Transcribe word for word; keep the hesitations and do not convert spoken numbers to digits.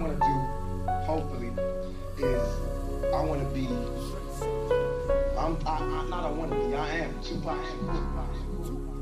want to do, hopefully, is I want to be. I'm, I, I'm not. I want to be. I am Tupac.